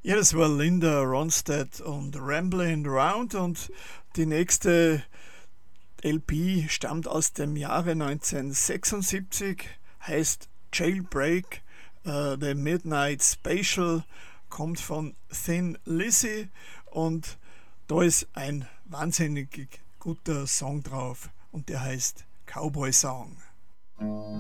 Ja, das war Linda Ronstadt und Ramblin' Round und die nächste LP stammt aus dem Jahre 1976, heißt Jailbreak, The Midnight Special, kommt von Thin Lizzy und da ist ein wahnsinnig guter Song drauf und der heißt Cowboy Song.